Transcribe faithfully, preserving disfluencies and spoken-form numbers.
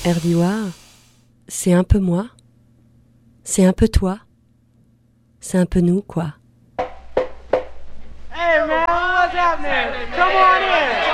Erdiwa, c'est un peu moi, c'est un peu toi, c'est un peu nous, quoi. Hey man, what's happening? Come on in!